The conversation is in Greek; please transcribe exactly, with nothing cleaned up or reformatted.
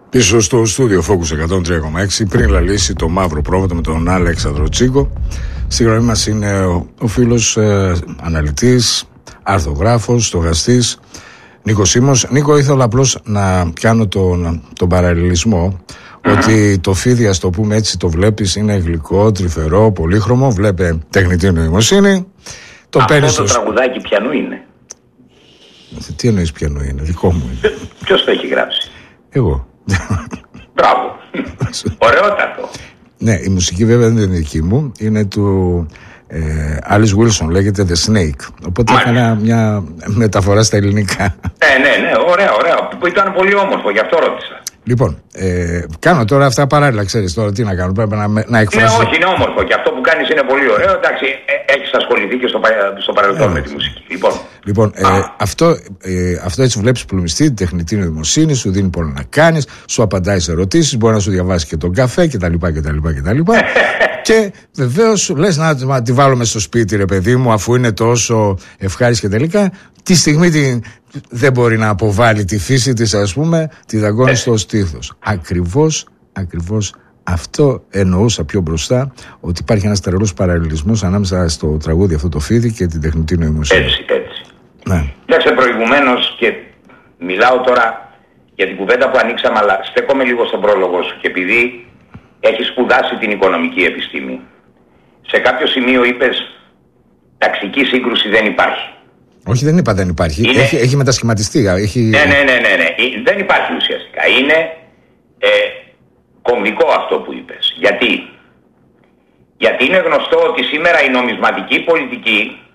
Πίσω στο στούντιο Focus εκατόν τρία κόμμα έξι, πριν λαλήσει το μαύρο πρόβατο με τον Αλέξανδρο Τσίγκο. Στη γραμμή μας είναι ο, ο φίλος ε, αναλυτής, αρθογράφος, στοχαστής, Νίκος Σίμος. Νίκο, ήθελα απλώς να κάνω τον, τον παραλληλισμό mm-hmm. ότι το φίδι, ας το πούμε έτσι, το βλέπεις, είναι γλυκό, τρυφερό, πολύχρωμο, βλέπε τεχνητή νοημοσύνη. Το Αυτό το στο... τραγουδάκι πιανού είναι. Τι εννοείς πιανού είναι, δικό μου είναι. Ποιος το έχει γράψει? Εγώ. Μπράβο. Ωραιότατο. Ναι, η μουσική βέβαια δεν είναι δική μου, είναι του ε, Alice Wilson, λέγεται The Snake. Οπότε έκανα μια μεταφορά στα ελληνικά. Ναι, ναι, ναι, ωραία, ωραία. Που ήταν πολύ όμορφο, γι' αυτό ρώτησα. Λοιπόν, ε, κάνω τώρα αυτά παράλληλα, ξέρεις τώρα τι να κάνω, πρέπει να, να εκφράσω. Ναι, όχι, είναι όμορφο και αυτό που κάνεις είναι πολύ ωραίο. Εντάξει, ε, έχεις ασχοληθεί και στο, στο παρελθόν ε, με τη μουσική. Λοιπόν, λοιπόν ε, αυτό, ε, αυτό έτσι βλέπεις πλουμιστή, την τεχνητή νοημοσύνη, σου δίνει πολλά να κάνεις, σου απαντάει σε ερωτήσεις, μπορεί να σου διαβάσει και τον καφέ κτλ. κτλ. Και βεβαίως λες να, να τη βάλω μες στο σπίτι, ρε παιδί μου, αφού είναι τόσο ευχάριστη και τελικά τη στιγμή την, δεν μπορεί να αποβάλει τη φύση της, ας πούμε, τη δαγκώνει στο στήθος. Ακριβώς, ακριβώς αυτό εννοούσα πιο μπροστά, ότι υπάρχει ένας τρελός παραλληλισμός ανάμεσα στο τραγούδι αυτό το φίδι και την τεχνητή νοημοσύνη. Έτσι, έτσι. Ναι. Κοίταξε, προηγουμένως, και μιλάω τώρα για την κουβέντα που ανοίξαμε, αλλά στέκομαι λίγο στον πρόλογο σου, και επειδή έχεις σπουδάσει την οικονομική επιστήμη, σε κάποιο σημείο είπες ταξική σύγκρουση δεν υπάρχει. Όχι, δεν είπα δεν υπάρχει. Είναι... Έχει, έχει μετασχηματιστεί. Έχει... Ναι, ναι, ναι, ναι, ναι. Δεν υπάρχει ουσιαστικά. Είναι ε, κομβικό αυτό που είπες. Γιατί? Γιατί είναι γνωστό ότι σήμερα η νομισματική πολιτική